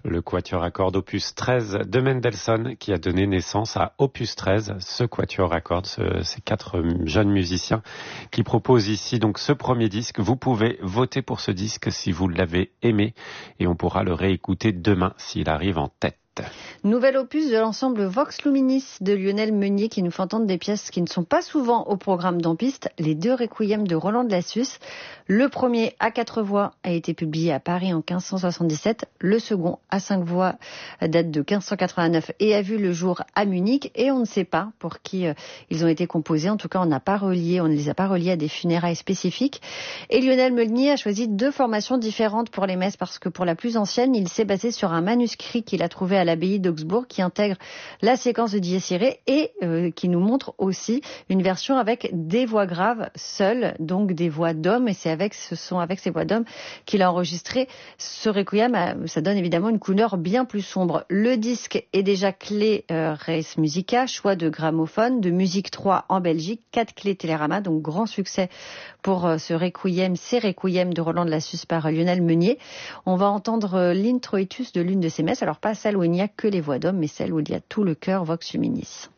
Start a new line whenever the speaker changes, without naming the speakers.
Le quatuor à cordes opus 13 de Mendelssohn qui a donné naissance à opus 13, ce quatuor à cordes, ces 4 jeunes musiciens qui proposent ici donc ce premier disque. Vous pouvez voter pour ce disque si vous l'avez aimé et on pourra le réécouter demain s'il arrive en tête.
Nouvel opus de l'ensemble Vox Luminis de Lionel Meunier qui nous fait entendre des pièces qui ne sont pas souvent au programme d'Ampiste, les 2 requiems de Roland de Lassus. Le premier à 4 voix a été publié à Paris en 1577. Le second à 5 voix date de 1589 et a vu le jour à Munich. Et on ne sait pas pour qui ils ont été composés. En tout cas, on ne les a pas reliés à des funérailles spécifiques. Et Lionel Meunier a choisi 2 formations différentes pour les messes parce que pour la plus ancienne, il s'est basé sur un manuscrit qu'il a trouvé à l'abbaye d'Augsbourg qui intègre la séquence de Dies Irae et qui nous montre aussi une version avec des voix graves seules, donc des voix d'hommes, et ce sont avec ces voix d'hommes qu'il a enregistré ce requiem. Ça donne évidemment une couleur bien plus sombre. Le disque est déjà clé Res Musica, choix de gramophone, de Musique 3 en Belgique, 4 clés Télérama, donc grand succès pour ces requiems de Roland de Lassus par Lionel Meunier. On va entendre l'introitus de l'une de ces messes, alors pas celle où il n'y a que les voix d'hommes, mais celle où il y a tout le chœur Vox Luminis.